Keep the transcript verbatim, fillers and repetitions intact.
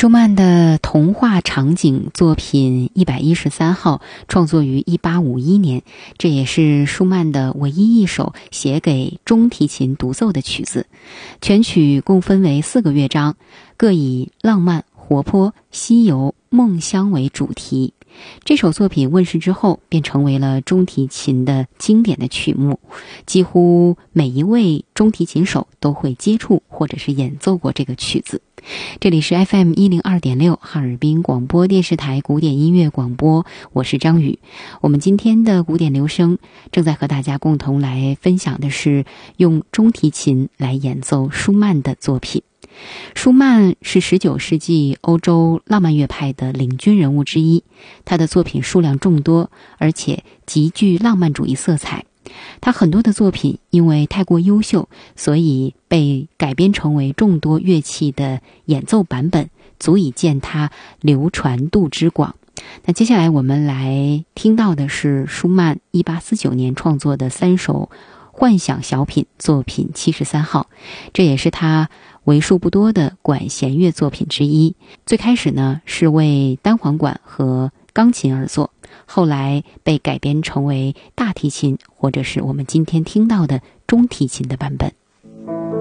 舒曼的童话场景作品一百一十三号创作于一八五一年，这也是舒曼的唯一一首写给中提琴独奏的曲子。全曲共分为四个乐章，各以浪漫、活泼、西游、梦乡为主题。这首作品问世之后，便成为了中提琴的经典的曲目，几乎每一位中提琴手都会接触或者是演奏过这个曲子。这里是 F M 一零二点六 哈尔滨广播电视台古典音乐广播，我是张宇。我们今天的古典留声正在和大家共同来分享的是用中提琴来演奏舒曼的作品。舒曼是十九世纪欧洲浪漫乐派的领军人物之一，他的作品数量众多，而且极具浪漫主义色彩。他很多的作品因为太过优秀，所以被改编成为众多乐器的演奏版本，足以见他流传度之广。那接下来我们来听到的是舒曼一八四九年创作的三首幻想小品作品七十三号，这也是他为数不多的管弦乐作品之一。最开始呢是为单簧管和钢琴而作，后来被改编成为大提琴或者是我们今天听到的中提琴的版本。